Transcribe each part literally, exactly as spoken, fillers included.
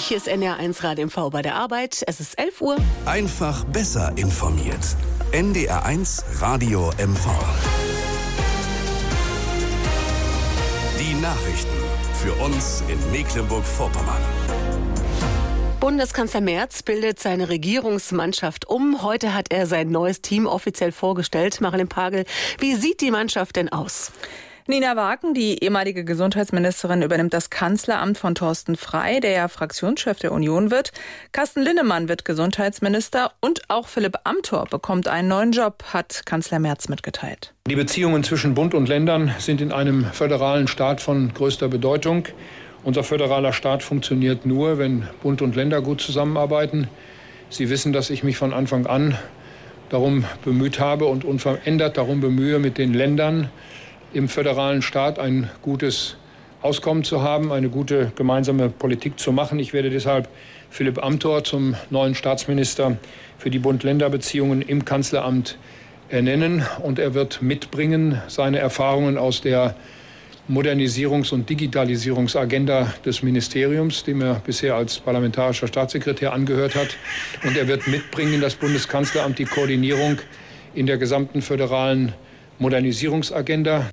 Hier ist N D R eins Radio M V bei der Arbeit. Es ist elf Uhr. Einfach besser informiert. N D R eins Radio M V. Die Nachrichten für uns in Mecklenburg-Vorpommern. Bundeskanzler Merz bildet seine Regierungsmannschaft um. Heute hat er sein neues Team offiziell vorgestellt. Marilyn Pagel, wie sieht die Mannschaft denn aus? Nina Waken, die ehemalige Gesundheitsministerin, übernimmt das Kanzleramt von Thorsten Frey, der ja Fraktionschef der Union wird. Carsten Linnemann wird Gesundheitsminister und auch Philipp Amthor bekommt einen neuen Job, hat Kanzler Merz mitgeteilt. Die Beziehungen zwischen Bund und Ländern sind in einem föderalen Staat von größter Bedeutung. Unser föderaler Staat funktioniert nur, wenn Bund und Länder gut zusammenarbeiten. Sie wissen, dass ich mich von Anfang an darum bemüht habe und unverändert darum bemühe, mit den Ländern im föderalen Staat ein gutes Auskommen zu haben, eine gute gemeinsame Politik zu machen. Ich werde deshalb Philipp Amthor zum neuen Staatsminister für die Bund-Länder-Beziehungen im Kanzleramt ernennen. Und er wird mitbringen seine Erfahrungen aus der Modernisierungs- und Digitalisierungsagenda des Ministeriums, dem er bisher als parlamentarischer Staatssekretär angehört hat. Und er wird mitbringen in das Bundeskanzleramt die Koordinierung in der gesamten föderalen Modernisierungsagenda.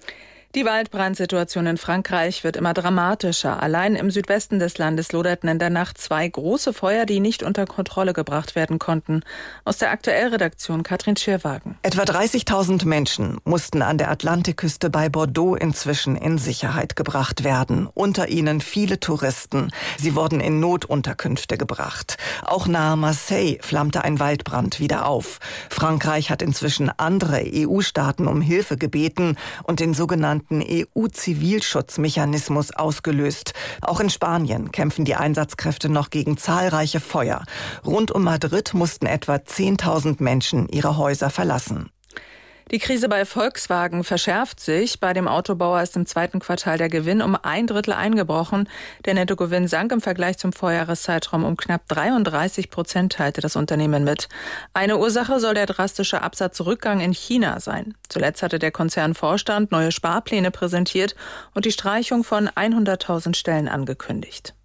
Die Waldbrandsituation in Frankreich wird immer dramatischer. Allein im Südwesten des Landes loderten in der Nacht zwei große Feuer, die nicht unter Kontrolle gebracht werden konnten. Aus der Aktuellredaktion Katrin Schierwagen. Etwa dreißigtausend Menschen mussten an der Atlantikküste bei Bordeaux inzwischen in Sicherheit gebracht werden. Unter ihnen viele Touristen. Sie wurden in Notunterkünfte gebracht. Auch nahe Marseille flammte ein Waldbrand wieder auf. Frankreich hat inzwischen andere E U-Staaten um Hilfe gebeten und den sogenannten E U-Zivilschutzmechanismus ausgelöst. Auch in Spanien kämpfen die Einsatzkräfte noch gegen zahlreiche Feuer. Rund um Madrid mussten etwa zehntausend Menschen ihre Häuser verlassen. Die Krise bei Volkswagen verschärft sich. Bei dem Autobauer ist im zweiten Quartal der Gewinn um ein Drittel eingebrochen. Der Nettogewinn sank im Vergleich zum Vorjahreszeitraum um knapp dreiunddreißig Prozent, teilte das Unternehmen mit. Eine Ursache soll der drastische Absatzrückgang in China sein. Zuletzt hatte der Konzernvorstand neue Sparpläne präsentiert und die Streichung von hunderttausend Stellen angekündigt.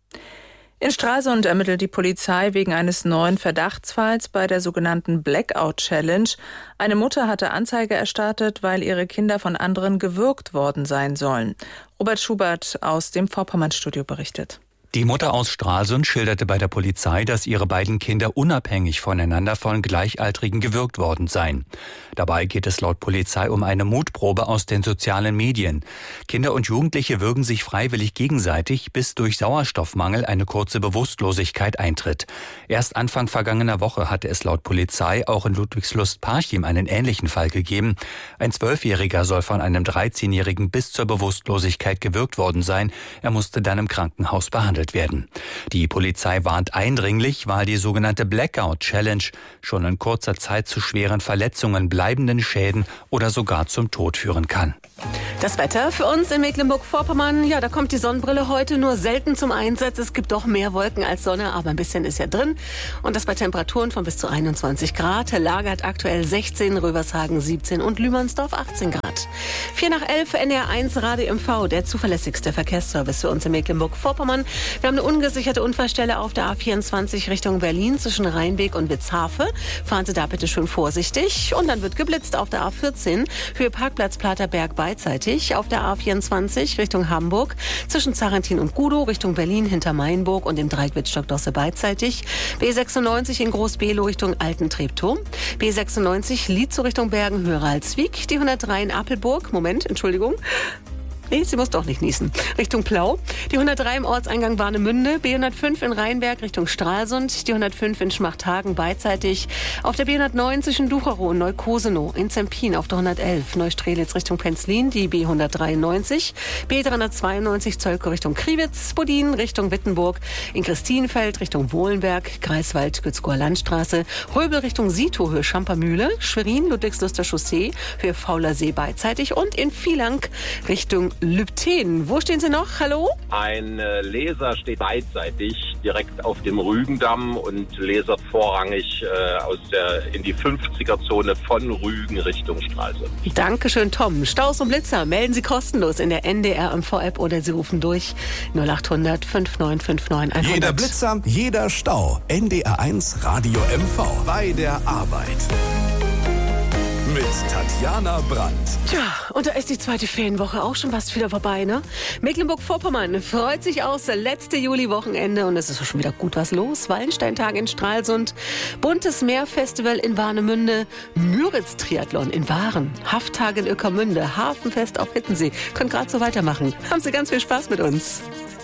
In Stralsund ermittelt die Polizei wegen eines neuen Verdachtsfalls bei der sogenannten Blackout-Challenge. Eine Mutter hatte Anzeige erstattet, weil ihre Kinder von anderen gewürgt worden sein sollen. Robert Schubert aus dem Vorpommern-Studio berichtet. Die Mutter aus Stralsund schilderte bei der Polizei, dass ihre beiden Kinder unabhängig voneinander von Gleichaltrigen gewürgt worden seien. Dabei geht es laut Polizei um eine Mutprobe aus den sozialen Medien. Kinder und Jugendliche würgen sich freiwillig gegenseitig, bis durch Sauerstoffmangel eine kurze Bewusstlosigkeit eintritt. Erst Anfang vergangener Woche hatte es laut Polizei auch in Ludwigslust-Parchim einen ähnlichen Fall gegeben. Ein Zwölfjähriger soll von einem dreizehnjährigen bis zur Bewusstlosigkeit gewürgt worden sein. Er musste dann im Krankenhaus behandelt werden. Die Polizei warnt eindringlich, weil die sogenannte Blackout-Challenge schon in kurzer Zeit zu schweren Verletzungen, bleibenden Schäden oder sogar zum Tod führen kann. Das Wetter für uns in Mecklenburg-Vorpommern, ja, da kommt die Sonnenbrille heute nur selten zum Einsatz. Es gibt doch mehr Wolken als Sonne, aber ein bisschen ist ja drin. Und das bei Temperaturen von bis zu einundzwanzig Grad. Lagert aktuell sechzehn, Rövershagen siebzehn und Lümernsdorf achtzehn Grad. vier nach elf, N D R eins Radio M V, der zuverlässigste Verkehrsservice für uns in Mecklenburg-Vorpommern. Wir haben eine ungesicherte Unfallstelle auf der A vierundzwanzig Richtung Berlin zwischen Rheinbeek und Witzhafe. Fahren Sie da bitte schön vorsichtig. Und dann wird geblitzt auf der A vierzehn, Höhe Parkplatz Platerberg beidseitig. Auf der A vierundzwanzig Richtung Hamburg zwischen Zarentin und Gudow Richtung Berlin hinter Mainburg und im Dreieck Wittstock-Dosse beidseitig. B sechsundneunzig in Groß-Below Richtung Alten-Treptow. B sechsundneunzig Lietzow Richtung Bergen, Höralswijk. Die hundertdrei in Apelburg. Moment, Entschuldigung. Nee, sie muss doch nicht niesen. Richtung Plau. Die hundertdrei im Ortseingang Warnemünde. B hundertfünf in Rheinberg Richtung Stralsund. Die hundertfünf in Schmachthagen beidseitig. Auf der B hundertneun zwischen Ducherow und Neukosenow. In Zempin auf der hundertelf Neustrelitz Richtung Penzlin. Die B hundertdreiundneunzig. B dreihundertzweiundneunzig Zölkow Richtung Kriwitz. Bodin Richtung Wittenburg. In Christienfeld Richtung Wohlenberg. Greifswald Gützkower Landstraße. Röbel Richtung Sito Höhe Schampermühle. Schwerin Ludwigsluster Chaussee Höhe Fauler See beidseitig. Und in Vielank Richtung Lübten. Wo stehen Sie noch? Hallo? Ein Leser steht beidseitig direkt auf dem Rügendamm und lasert vorrangig äh, aus der, in die fünfziger-Zone von Rügen Richtung Stralsund. Dankeschön, Tom. Staus und Blitzer melden Sie kostenlos in der N D R M V-App oder Sie rufen durch null acht hundert fünf neun fünf neun hundert. Jeder Blitzer, jeder Stau. N D R eins Radio M V. Bei der Arbeit. Mit Tatjana Brandt. Tja, und da ist die zweite Ferienwoche auch schon fast wieder vorbei, ne? Mecklenburg-Vorpommern freut sich aus das letzte Juli-Wochenende und es ist schon wieder gut was los. Wallensteintag in Stralsund, Buntes Meerfestival in Warnemünde, Müritz-Triathlon in Waren, Hafttage in Ueckermünde, Hafenfest auf Hittensee. Könnt gerade so weitermachen. Haben Sie ganz viel Spaß mit uns.